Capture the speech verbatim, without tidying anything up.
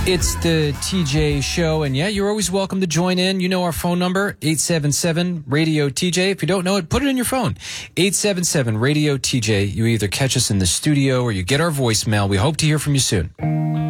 It's the T J Show, and yeah, you're always welcome to join in. You know our phone number, eight seven seven, radio T J. If you don't know it, put it in your phone, eight seven seven, radio T J. You either catch us in the studio or you get our voicemail. We hope to hear from you soon.